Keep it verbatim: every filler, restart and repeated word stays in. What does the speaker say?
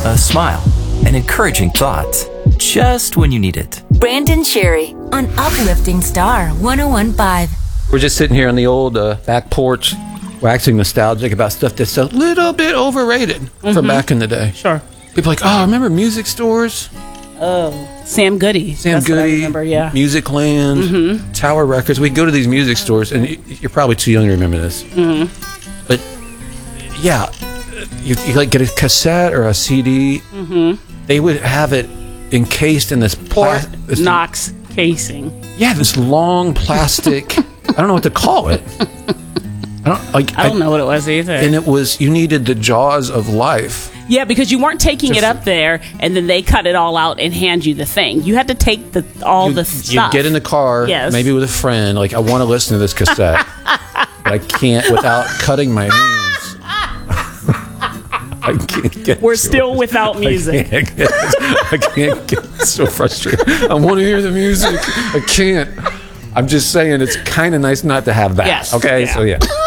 a smile, an encouraging thought, just when you need it. Brandon Sherry on Uplifting Star one oh one point five. We're just sitting here on the old uh, back porch, waxing nostalgic about stuff that's a little bit overrated mm-hmm. from back in the day. Sure. People are like, oh, remember music stores? Oh, Sam Goody. Sam That's Goody, what I remember, yeah. Music Land, mm-hmm. Tower Records. We go to these music stores, and you're probably too young to remember this. Mm-hmm. But, yeah, you, you like get a cassette or a C D. Mm-hmm. They would have it encased in this plastic... Knox casing. Yeah, this long plastic... I don't know what to call it. I don't, like, I don't know what it was either. And it was, you needed the jaws of life. Yeah, because you weren't taking Just, it up there, and then they cut it all out and hand you the thing. You had to take the all you, the stuff. You get in the car, yes. maybe with a friend, like, I want to listen to this cassette, but I can't without cutting my hands. I can't get We're still it. Without music. I can't, get, I can't get so frustrated. I want to hear the music. I can't. I'm just saying it's kind of nice not to have that. Yes. Okay, yeah. so yeah.